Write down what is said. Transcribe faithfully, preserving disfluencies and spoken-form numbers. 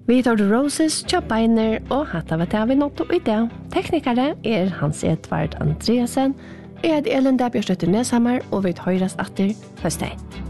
Vi tar The Roses, Chop Beiner og hatta vet jeg vi nått i det. Teknikere er Hans Edvard Andreasen. Jeg heter Ellen Dabjørstøtter Neshammer, og vi høres etter høstdag.